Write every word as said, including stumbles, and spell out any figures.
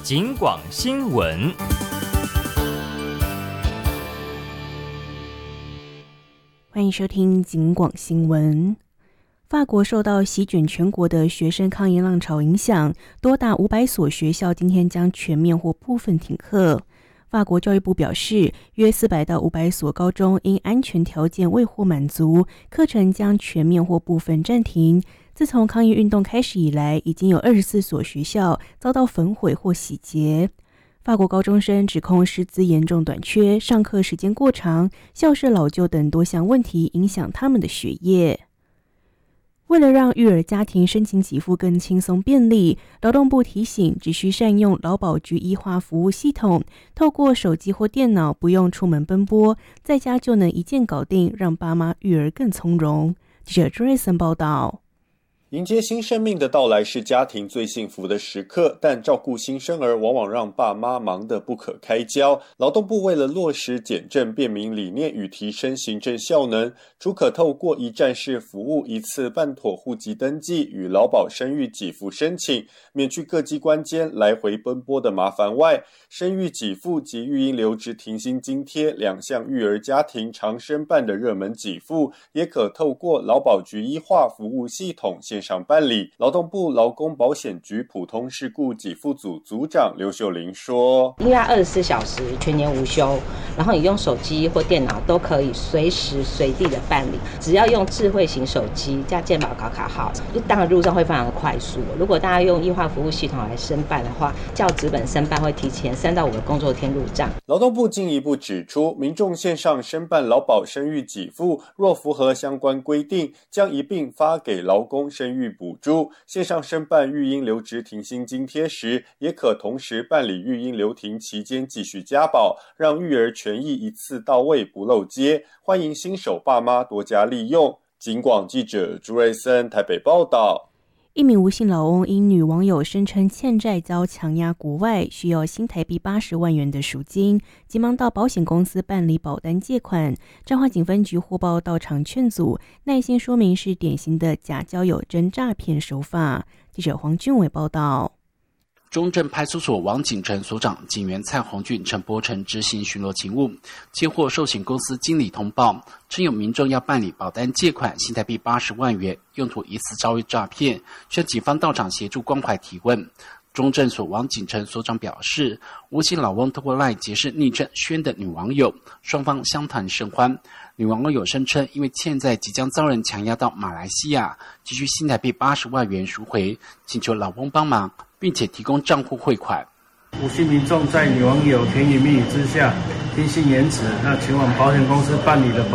警广新闻。 欢迎收听警广新闻。法国受到席卷全国的学生抗议浪潮影响，多达五百所学校今天将全面或部分停课。法国教育部表示，约四百到五百所高中因安全条件未获满足，课程将全面或部分暂停。自从抗议运动开始以来，已经有二十四所学校遭到焚毁或洗劫。法国高中生指控师资严重短缺、上课时间过长、校舍老旧等多项问题影响他们的学业。为了让育儿家庭申请给付更轻松便利，劳动部提醒只需善用劳保局一化服务系统，透过手机或电脑，不用出门奔波，在家就能一键搞定，让爸妈育儿更从容。记者朱瑞森报道。 迎接新生命的到来是家庭最幸福的时刻，但照顾新生儿往往让爸妈忙得不可开交。劳动部为了落实简政便民理念与提升行政效能，除可透过一站式服务一次办妥户籍登记与劳保生育给付申请，免去各机关间来回奔波的麻烦外，生育给付及育婴留职停薪津贴两项育儿家庭常申办的热门给付，也可透过劳保局一化服务系统线上办理。劳动部劳工保险局普通事故给付组组长刘秀玲说， 因为它二十四小时全年无休，然后你用手机或电脑都可以随时随地的办理，只要用智慧型手机加健保卡卡号，当然路上会非常的快速。如果大家用一化服务系统来申办的话，较纸本申办会提前三到五个工作天入账。 劳动部进一步指出，民众线上申办劳保生育给付，若符合相关规定，将一并发给劳工生育补助。线上申办育婴留职停薪津贴时，也可同时办理育婴留停期间继续加保，让育儿权益一次到位不漏接，欢迎新手爸妈多加利用。警广记者朱瑞森台北报道。 一名吴姓老翁因女网友声称欠债遭强压国外，需要新台币八十万元的赎金，急忙到保险公司办理保单借款。彰化警分局获报到场劝阻，耐心说明是典型的假交友真诈骗手法。记者黄俊伟报道。 中正派出所王景成所长、警员蔡宏俊、陈柏成执行巡逻勤务，接获寿险公司经理通报，称有民众要办理保单借款新台币八十万元，用途疑似遭遇诈骗，需要警方到场协助关怀提问。中正所王景成所长表示，吴姓老翁透过 LINE 结识昵称轩的女网友，双方相谈甚欢。女网友声称，因为欠债即将遭人强压到马来西亚，急需新台币八十万元赎回，请求老翁帮忙，并且提供账户汇款。 吴姓民众在女网友甜言蜜语之下，听信言辞，那前往保险公司办理了